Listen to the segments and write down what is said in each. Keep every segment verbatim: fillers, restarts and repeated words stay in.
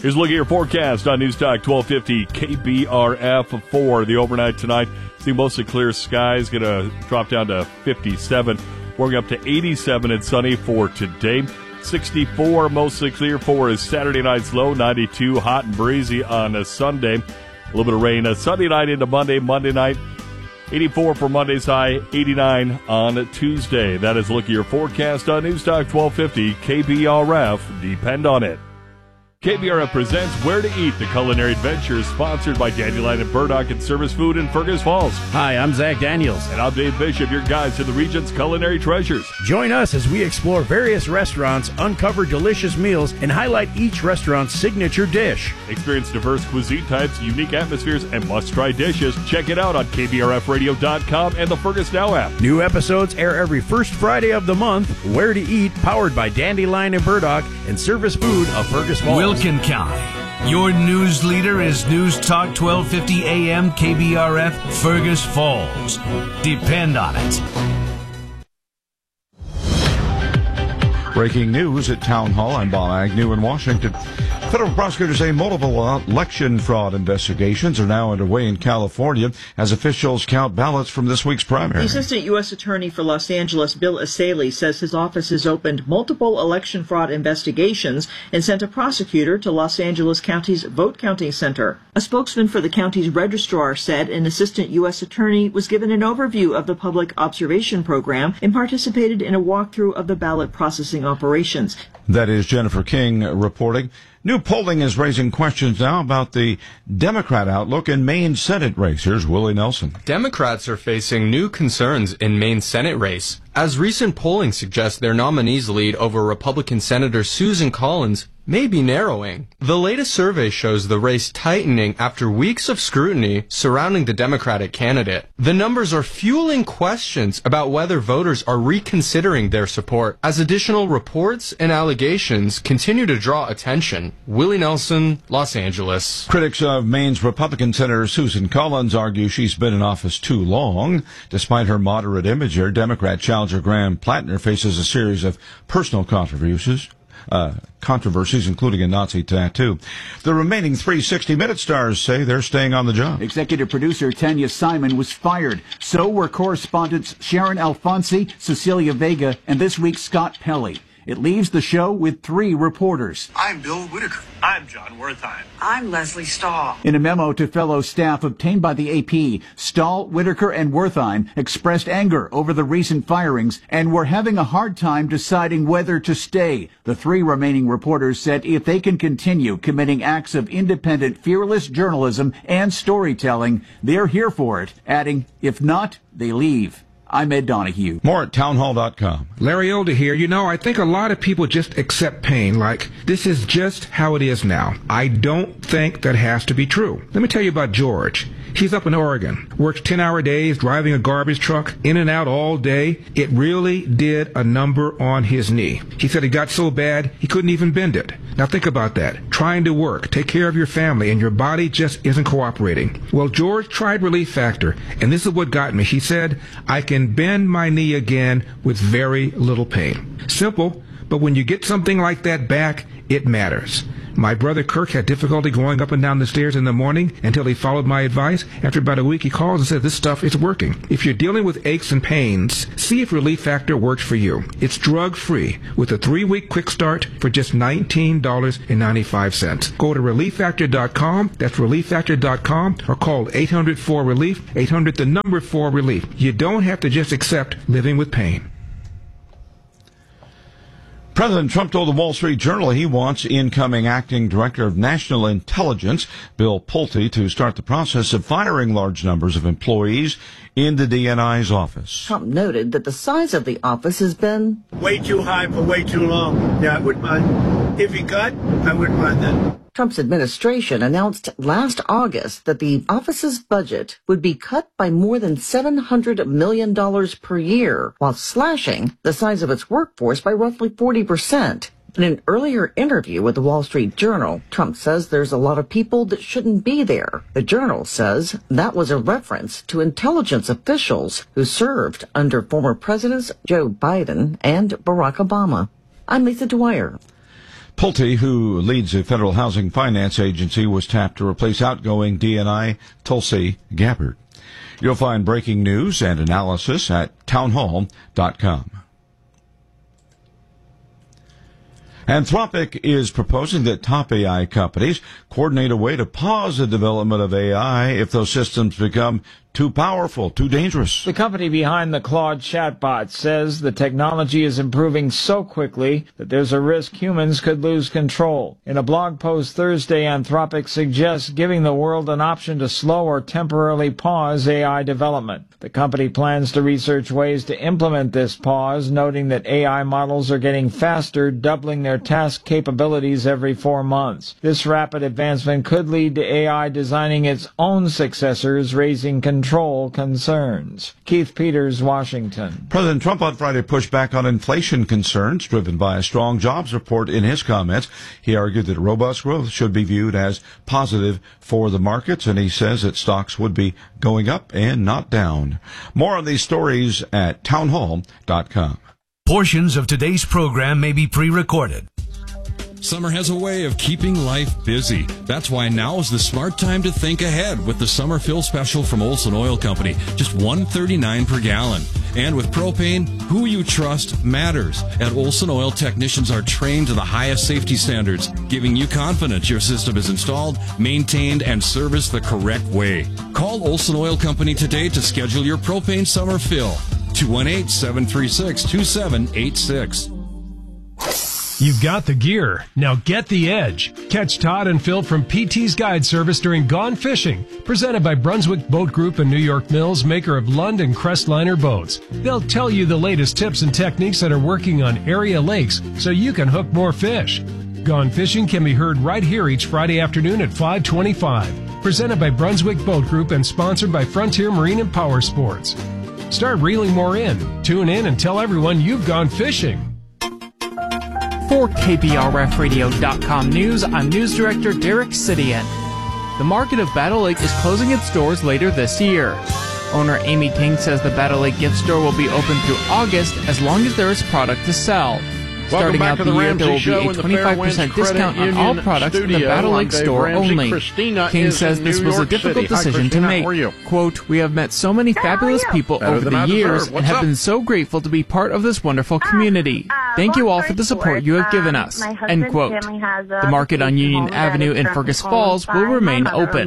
Here's a look at your forecast on News Talk twelve fifty K B R F for the overnight tonight. See mostly clear skies, going to drop down to fifty-seven. Warming up to eighty-seven and sunny for today. sixty-four mostly clear for Saturday night's low. ninety-two hot and breezy on a Sunday. A little bit of rain uh, Sunday night into Monday. Monday night, eighty-four for Monday's high. eighty-nine on Tuesday. That is a look at your forecast on News Talk twelve fifty K B R F. Depend on it. K B R F presents Where to Eat, the culinary adventure, sponsored by Dandelion and Burdock and Service Food in Fergus Falls. Hi, I'm Zach Daniels. And I'm Dave Bishop, your guide to the region's culinary treasures. Join us as we explore various restaurants, uncover delicious meals, and highlight each restaurant's signature dish. Experience diverse cuisine types, unique atmospheres, and must-try dishes. Check it out on K B R F radio dot com and the Fergus Now app. New episodes air every first Friday of the month. Where to Eat, powered by Dandelion and Burdock and Service Food of Fergus Falls. Wilkin County. Your news leader is News Talk twelve fifty A M K B R F Fergus Falls. Depend on it. Breaking news at Town Hall. I'm Bob Agnew in Washington. Federal prosecutors say multiple election fraud investigations are now underway in California as officials count ballots from this week's primary. The Assistant U S Attorney for Los Angeles, Bill Asaley, says his office has opened multiple election fraud investigations and sent a prosecutor to Los Angeles County's vote counting center. A spokesman for the county's registrar said an Assistant U S Attorney was given an overview of the public observation program and participated in a walkthrough of the ballot processing operations. That is Jennifer King reporting. New polling is raising questions now about the Democrat outlook in Maine Senate race. Here's Willie Nelson. Democrats are facing new concerns in Maine Senate race, as recent polling suggests their nominees' lead over Republican Senator Susan Collins may be narrowing. The latest survey shows the race tightening after weeks of scrutiny surrounding the Democratic candidate. The numbers are fueling questions about whether voters are reconsidering their support as additional reports and allegations continue to draw attention. Willie Nelson, Los Angeles. Critics of Maine's Republican Senator Susan Collins argue she's been in office too long. Despite her moderate image, her Democrat challenger Graham Plattner faces a series of personal controversies. Uh, controversies, including a Nazi tattoo. The remaining three sixty Minute stars say they're staying on the job. Executive producer Tanya Simon was fired. So were correspondents Sharon Alfonsi, Cecilia Vega, and this week's Scott Pelley. It leaves the show with three reporters. I'm Bill Whitaker. I'm John Wertheim. I'm Leslie Stahl. In a memo to fellow staff obtained by the A P, Stahl, Whitaker, and Wertheim expressed anger over the recent firings and were having a hard time deciding whether to stay. The three remaining reporters said if they can continue committing acts of independent, fearless journalism and storytelling, they're here for it, adding, if not, they leave. I'm Ed Donahue. More at townhall dot com. Larry Older here. You know, I think a lot of people just accept pain like this is just how it is now. I don't think that has to be true. Let me tell you about George. He's up in Oregon, works ten-hour days, driving a garbage truck, in and out all day. It really did a number on his knee. He said it got so bad, he couldn't even bend it. Now think about that. Trying to work, take care of your family, and your body just isn't cooperating. Well, George tried Relief Factor, and this is what got me. He said, I can bend my knee again with very little pain. Simple, but when you get something like that back, it matters. My brother Kirk had difficulty going up and down the stairs in the morning until he followed my advice. After about a week, he calls and says, this stuff is working. If you're dealing with aches and pains, see if Relief Factor works for you. It's drug-free with a three-week quick start for just nineteen dollars and ninety-five cents. Go to relief factor dot com. That's relief factor dot com, or call eight hundred four relief, eight hundred the number four relief. You don't have to just accept living with pain. President Trump told the Wall Street Journal he wants incoming acting director of national intelligence, Bill Pulte, to start the process of firing large numbers of employees in the D N I's office. Trump noted that the size of the office has been way too high for way too long. Yeah, I wouldn't mind. If he cut, I wouldn't mind that. Trump's administration announced last August that the office's budget would be cut by more than seven hundred million dollars per year, while slashing the size of its workforce by roughly forty percent. In an earlier interview with the Wall Street Journal, Trump says there's a lot of people that shouldn't be there. The Journal says that was a reference to intelligence officials who served under former presidents Joe Biden and Barack Obama. I'm Lisa Dwyer. Pulte, who leads the Federal Housing Finance Agency, was tapped to replace outgoing D N I Tulsi Gabbard. You'll find breaking news and analysis at townhall dot com. Anthropic is proposing that top A I companies coordinate a way to pause the development of A I if those systems become too powerful, too dangerous. The company behind the Claude chatbot says the technology is improving so quickly that there's a risk humans could lose control. In a blog post Thursday, Anthropic suggests giving the world an option to slow or temporarily pause A I development. The company plans to research ways to implement this pause, noting that A I models are getting faster, doubling their task capabilities every four months. This rapid advancement could lead to A I designing its own successors, raising concerns. Control concerns. Keith Peters, Washington. President Trump on Friday pushed back on inflation concerns driven by a strong jobs report. In his comments, he argued that robust growth should be viewed as positive for the markets, and he says that stocks would be going up and not down. More on these stories at townhall dot com. Portions of today's program may be pre-recorded. Summer has a way of keeping life busy. That's why now is the smart time to think ahead with the summer fill special from Olson Oil Company. Just one dollar and thirty-nine cents per gallon. And with propane, who you trust matters. At Olson Oil, technicians are trained to the highest safety standards, giving you confidence your system is installed, maintained, and serviced the correct way. Call Olson Oil Company today to schedule your propane summer fill. two one eight, seven three six, two seven eight six. You've got the gear. Now get the edge. Catch Todd and Phil from P T's Guide Service during Gone Fishing, presented by Brunswick Boat Group and New York Mills, maker of Lund and Crestliner boats. They'll tell you the latest tips and techniques that are working on area lakes so you can hook more fish. Gone Fishing can be heard right here each Friday afternoon at five twenty-five. Presented by Brunswick Boat Group and sponsored by Frontier Marine and Power Sports. Start reeling more in. Tune in and tell everyone you've gone fishing. For K B R F radio dot com News, I'm News Director Derek Sidian. The market of Battle Lake is closing its doors later this year. Owner Amy King says the Battle Lake gift store will be open through August as long as there is product to sell. Welcome Starting out back the to the year, there will Ramsey be a twenty-five percent discount on all products in the Battle Lake store only. King says this was a difficult decision to make. Quote, "We have met so many fabulous people over the years and have been so grateful to be part of this wonderful community. Thank you all for the support you have given us." End quote. The market on Union Avenue in Fergus Falls will remain open.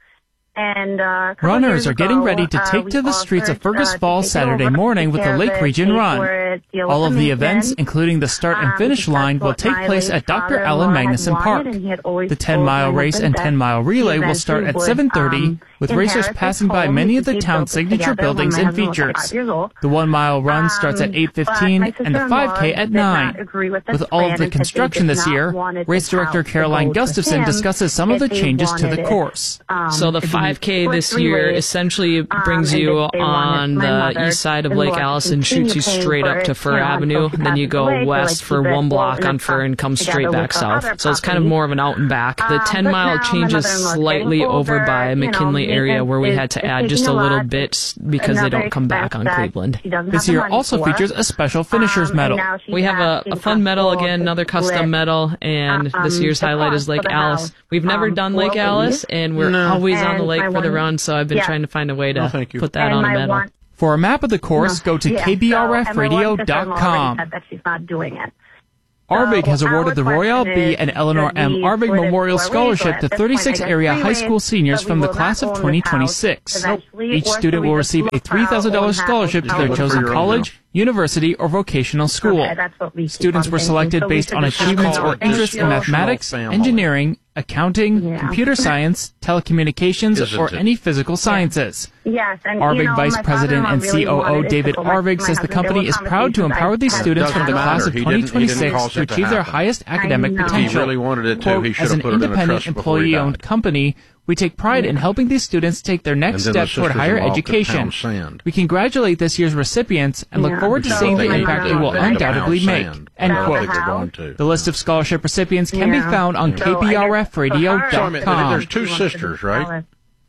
And uh, runners are getting ready to take uh, to the streets of Fergus uh, Falls Saturday morning with the Lake Region Run. All of the events, including the start and finish um, line, will take place at Doctor Allen Magnuson Park. The ten-mile race and ten-mile relay will start at seven thirty, with racers passing by many of the town's signature buildings and features. The one-mile run starts at eight fifteen and the five K at nine. With all of the construction this year, race director Caroline Gustafson discusses some of the changes to the course. So the five K this year essentially brings you on the east side of Lake Alice and shoots you straight up to Fur Avenue. Then you go west for one block on Fur and come straight back south. So it's kind of more of an out and back. The ten mile changes slightly over by McKinley area where we had to add just a little bit because they don't come back on Cleveland. This year also features a special finishers medal. We have a, a fun medal again, another custom medal, and this year's highlight is Lake Alice. We've never done Lake Alice, and we're always on the lake for the run, so I've been trying to find a way to oh, put that and on a medal. For a map of the course, no. go to yeah, K B R F radio dot com. That she's not doing it. Arvig has awarded the Royale B. and Eleanor M. Arvig Memorial Scholarship to thirty-six area high school seniors from the class of twenty twenty-six. Each student will receive a three thousand dollars scholarship to their chosen college, university, or vocational school. Students were selected based on achievements or interests in mathematics, engineering, accounting, yeah. computer science, telecommunications, Isn't or it? any physical sciences. Yes, and, Arvig you know, Vice President and really C O O David Arvig says the company is proud to empower these students from the class of twenty twenty-six to achieve their highest academic potential. He really wanted it to. Quote, he as an independent, employee-owned company, we take pride in helping these students take their next step toward higher education. We congratulate this year's recipients and look yeah. forward to seeing the impact it will undoubtedly make. End quote. The list of scholarship recipients can yeah. be found on K B R F radio dot com. There's two sisters, right?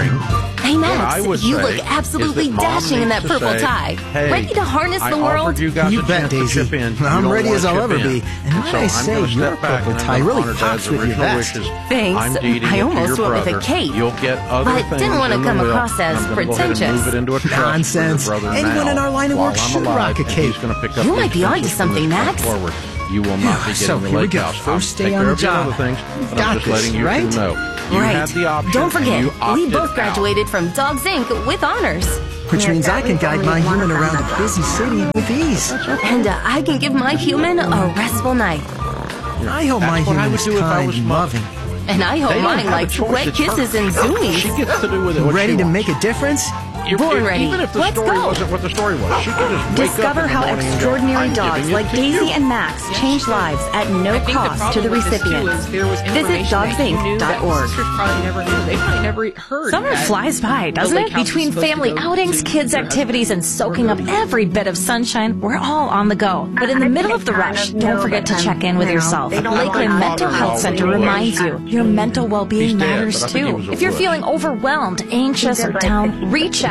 spring. Hey, What I Max, would you say look is absolutely that Mom dashing in needs that to purple say, tie. "Hey, Ready to harness I the world?" offered you guys You a bet, chance to Daisy. chip in. You I'm don't ready wanna as I'll chip ever in. be. And might so I I'm say, gonna your step back purple and I'm tie gonna really honor pops Dad's with your original vest. wishes. Thanks. I'm deeding I it to almost your went with a brother. cape. You'll get other But things didn't want to in the come will, across as and I'm gonna go ahead and pretentious. move it into a trust Nonsense. for your brother Anyone now, in our line of while work I'm should alive, rock a and cape. he's gonna pick up You the might be onto expenses from something, this point Max. forward. You will not be So, getting the here we lake go. house. First I'll day take on care the of your job. other things, but Got I'm just this, letting you right? two know. You Right. had the option. Don't and forget, you we opted both out. graduated from Dogs Incorporated with honors. Which means I can guide my human around a busy city with ease. And uh, I can give my human a restful night. I hope my That's what I human would is do if I kind was and mother. loving. And I hope They don't mine have a likes choice. wet It's her. kisses and She zoomies. gets to do with it what Ready she to wants. make a difference? If- Born if- ready. Even if the Let's story go. wasn't what the story was, she could just wake up Discover in the how morning and go, extraordinary "I'm dogs giving it like to Daisy you." and Max change lives at no I think the cost to problem the with this, too, recipients. is there was Visit information dogs that you inc knew dot that org. sisters probably never knew. They probably never heard. Summer that flies by, the doesn't lake it? house is Between supposed to family go outings, to kids' your activities, and soaking up every bit of sunshine, we're all on the go. But in the middle of the rush, don't forget to check in with yourself. Lakeland Mental Health Center reminds you your mental well-being He's dead, matters but I think he too. was a If you're wuss. feeling overwhelmed, anxious, or down, reach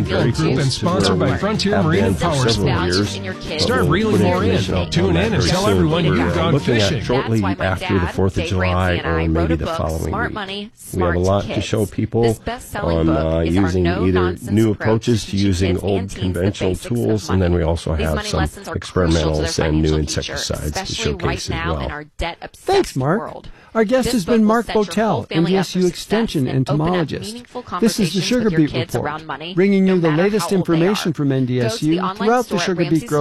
Brunswick Boat Group and sponsored by Frontier Marine and Power Sports. Start reeling more in. Tune in and tell everyone you've gone fishing. Shortly after the fourth of July, or maybe the following week. We have a lot to show people on uh, using either new approaches to using old conventional tools, and then we also have some experimentals and new insecticides to showcase as well. Thanks, Mark. Our guest has been Mark Botel, N D S U Extension entomologist. This is the Sugar Beet Report, bringing you the latest information from N D S U throughout the sugar beet growth